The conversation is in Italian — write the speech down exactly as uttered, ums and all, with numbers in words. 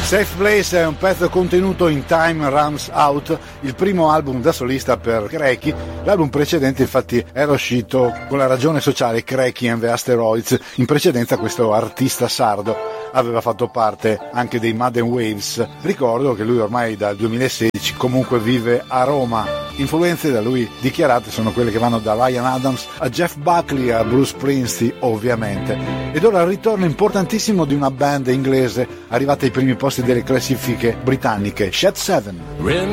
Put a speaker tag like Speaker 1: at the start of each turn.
Speaker 1: Safe Place è un pezzo contenuto in Time Runs Out, il primo album da solista per Cracky. L'album precedente infatti era uscito con la ragione sociale Cracky and the Asteroids. In precedenza questo artista sardo aveva fatto parte anche dei Mud and Waves. Ricordo che lui ormai dal duemilasedici comunque vive a Roma. Influenze da lui dichiarate sono quelle che vanno da Ryan Adams a Jeff Buckley a Bruce Springsteen ovviamente. Ed ora il ritorno importantissimo di una band inglese arrivata ai primi posti delle classifiche britanniche, Shed Seven.